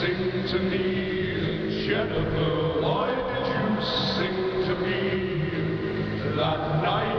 sing to me? Jennifer, why did you sing to me that night?